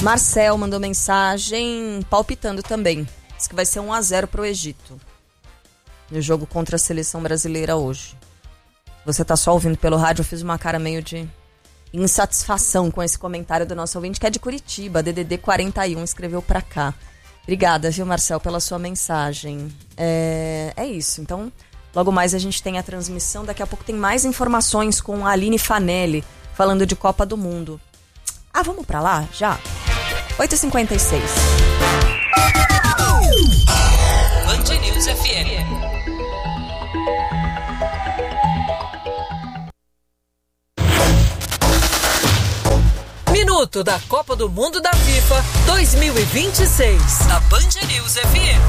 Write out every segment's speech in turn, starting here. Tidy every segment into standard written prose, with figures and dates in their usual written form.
Marcel mandou mensagem palpitando também. Diz que vai ser 1-0 pro Egito no jogo contra a seleção brasileira hoje. Você tá só ouvindo pelo rádio, eu fiz uma cara meio de insatisfação com esse comentário do nosso ouvinte, que é de Curitiba, DDD 41, escreveu pra cá. Obrigada, viu, Marcel, pela sua mensagem. É isso, então logo mais a gente tem a transmissão, daqui a pouco tem mais informações com a Aline Fanelli, falando de Copa do Mundo. Vamos pra lá, já? 8h56. Band News FM. Minuto da Copa do Mundo da FIFA 2026. Na Band News FM.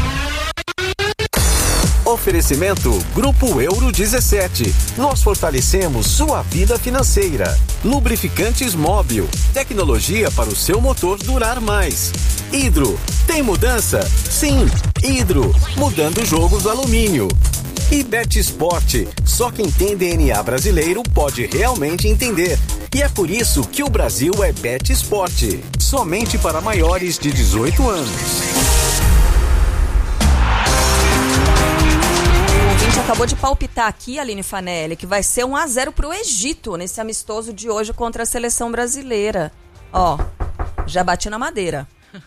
Oferecimento Grupo Euro 17. Nós fortalecemos sua vida financeira. Lubrificantes Móbil. Tecnologia para o seu motor durar mais. Hidro. Tem mudança? Sim. Hidro. Mudando jogos alumínio. E Bet Sport. Só quem tem DNA brasileiro pode realmente entender. E é por isso que o Brasil é Bet Sport. Somente para maiores de 18 anos. Acabou de palpitar aqui, Aline Fanelli, que vai ser 1-0 pro Egito nesse amistoso de hoje contra a seleção brasileira. Já bati na madeira.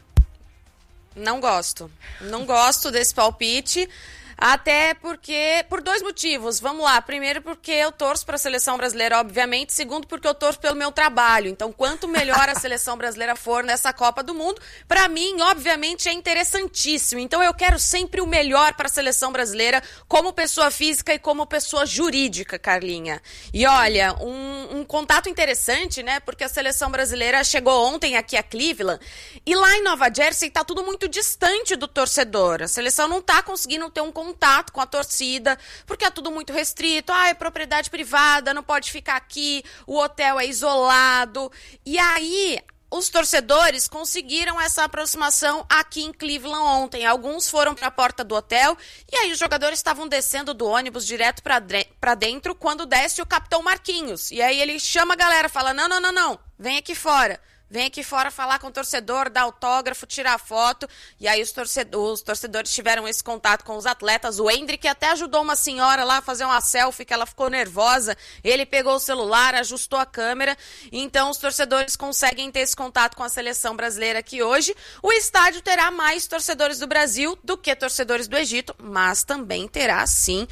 Não gosto desse palpite, até porque, por dois motivos, vamos lá. Primeiro, porque eu torço para a seleção brasileira, obviamente. Segundo, porque eu torço pelo meu trabalho. Então, quanto melhor a seleção brasileira for nessa Copa do Mundo, para mim, obviamente, é interessantíssimo. Então, eu quero sempre o melhor para a seleção brasileira, como pessoa física e como pessoa jurídica, Carlinha. E olha, um contato interessante, né? Porque a seleção brasileira chegou ontem aqui a Cleveland e lá em Nova Jersey tá tudo muito distante do torcedor. A seleção não tá conseguindo ter um contato com a torcida, porque é tudo muito restrito. É propriedade privada, não pode ficar aqui, o hotel é isolado. E aí, os torcedores conseguiram essa aproximação aqui em Cleveland ontem. Alguns foram para a porta do hotel e aí os jogadores estavam descendo do ônibus direto para dentro quando desce o capitão Marquinhos. E aí ele chama a galera, fala, não, vem aqui fora. Vem aqui fora falar com o torcedor, dar autógrafo, tirar foto. E aí os torcedores tiveram esse contato com os atletas. O Hendrick até ajudou uma senhora lá a fazer uma selfie, que ela ficou nervosa. Ele pegou o celular, ajustou a câmera. Então os torcedores conseguem ter esse contato com a seleção brasileira aqui hoje. O estádio terá mais torcedores do Brasil do que torcedores do Egito, mas também terá, sim,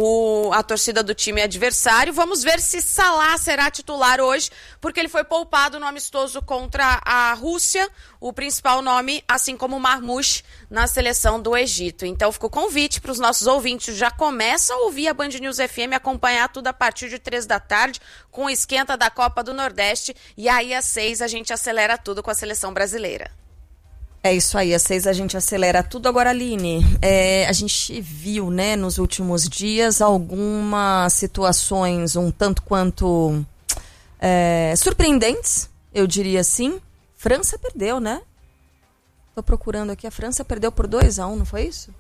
a torcida do time adversário. Vamos ver se Salah será titular hoje, porque ele foi poupado no amistoso contra a Rússia, o principal nome, assim como o Marmoush, na seleção do Egito. Então fica o convite para os nossos ouvintes, já começa a ouvir a Band News FM, acompanhar tudo a partir de 3 da tarde, com o esquenta da Copa do Nordeste, e aí às 6 a gente acelera tudo com a seleção brasileira. É isso aí, às 6 a gente acelera tudo. Agora, Aline, a gente viu, né, nos últimos dias algumas situações um tanto quanto surpreendentes, eu diria assim. França perdeu, né? Tô procurando aqui, a França perdeu por 2-1, não foi isso?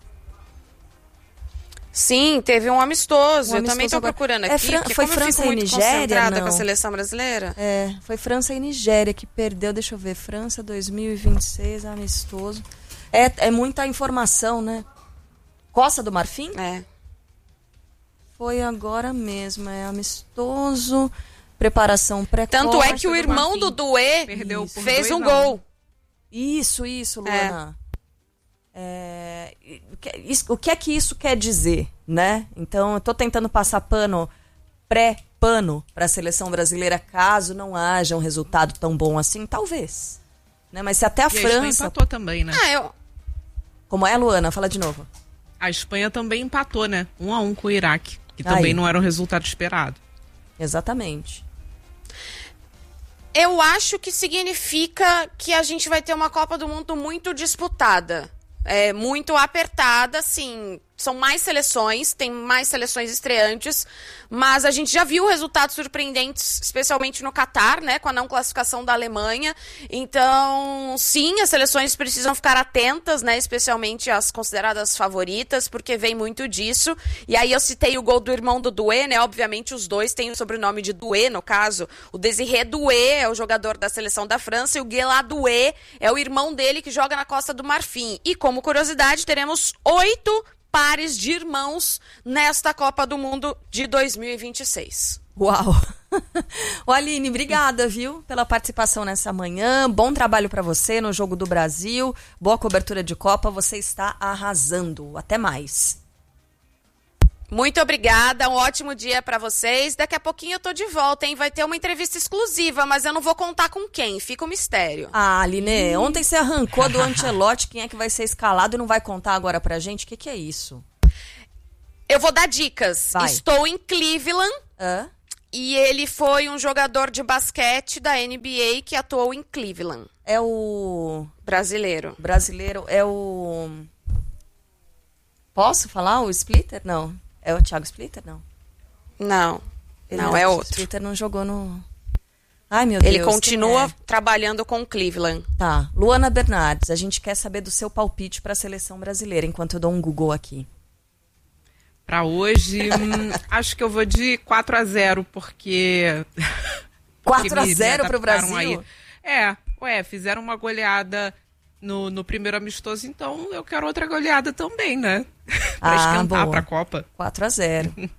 Sim, teve um amistoso. Eu também tô procurando aqui. Foi França e Nigéria, não? Com a seleção brasileira? Foi França e Nigéria que perdeu. Deixa eu ver, França 2026, amistoso. É muita informação, né? Costa do Marfim? Foi agora mesmo, amistoso, preparação precoce. Tanto é que o irmão do Doué fez um gol. Isso, Luana. O que é que isso quer dizer, né? Então, eu tô tentando passar pré-pano para a seleção brasileira, caso não haja um resultado tão bom assim, talvez. Né? Mas se até a França... A Espanha empatou também, né? Como é, Luana? Fala de novo. A Espanha também empatou, né? 1-1 com o Iraque, que também não era o resultado esperado. Exatamente. Eu acho que significa que a gente vai ter uma Copa do Mundo muito disputada. Muito apertada, assim. são mais seleções, tem mais seleções estreantes, mas a gente já viu resultados surpreendentes, especialmente no Catar, né, com a não classificação da Alemanha. Então, sim, as seleções precisam ficar atentas, né, especialmente as consideradas favoritas, porque vem muito disso. E aí eu citei o gol do irmão do Doué, né, obviamente os dois têm o sobrenome de Doué, no caso. O Désiré Doué é o jogador da seleção da França e o Guélá Doué é o irmão dele que joga na Costa do Marfim. E como curiosidade, teremos 8 pares de irmãos nesta Copa do Mundo de 2026. Uau! Ô, Aline, obrigada, viu, pela participação nessa manhã. Bom trabalho para você no Jogo do Brasil. Boa cobertura de Copa. Você está arrasando. Até mais. Muito obrigada, um ótimo dia para vocês. Daqui a pouquinho eu tô de volta, hein? Vai ter uma entrevista exclusiva, mas eu não vou contar com quem, fica um mistério. Ah, Aline, ontem você arrancou do Ancelotti quem é que vai ser escalado e não vai contar agora pra gente? O que é isso? Eu vou dar dicas. Vai. Estou em Cleveland e ele foi um jogador de basquete da NBA que atuou em Cleveland. É o... Brasileiro. Brasileiro, é o... Posso falar o Splitter? Não. É o Thiago Splitter? Não. Não, é outro. O Splitter não jogou no... Ai, meu Deus. Ele continua trabalhando com o Cleveland. Tá. Luana Bernardes, a gente quer saber do seu palpite para a seleção brasileira, enquanto eu dou um Google aqui. Para hoje, acho que eu vou de 4-0, porque... 4-0 pro Brasil? Aí. Fizeram uma goleada no primeiro amistoso, então eu quero outra goleada também, né? Pra esquentar pra Copa. 4-0.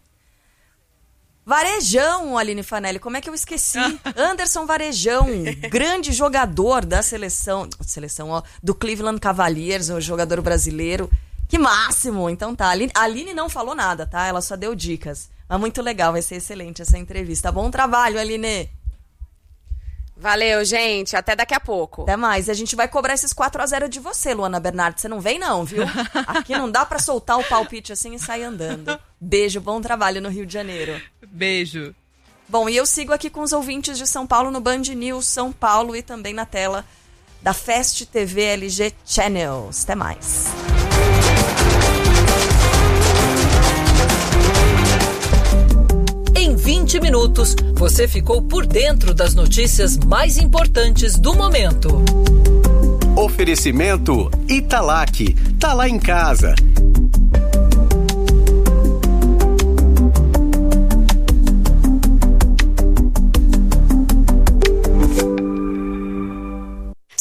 Varejão, Aline Fanelli, como é que eu esqueci? Anderson Varejão, grande jogador da seleção, do Cleveland Cavaliers, o jogador brasileiro. Que máximo! Então tá, a Aline não falou nada, tá? Ela só deu dicas. Mas muito legal, vai ser excelente essa entrevista. Bom trabalho, Aline! Valeu, gente. Até daqui a pouco. Até mais. E a gente vai cobrar esses 4-0 de você, Luana Bernardes. Você não vem não, viu? Aqui não dá pra soltar o palpite assim e sair andando. Beijo, bom trabalho no Rio de Janeiro. Beijo. Bom, e eu sigo aqui com os ouvintes de São Paulo no Band News São Paulo e também na tela da Fast TV LG Channels. Até mais. Em 20 minutos, você ficou por dentro das notícias mais importantes do momento. Oferecimento Italac. Tá lá em casa.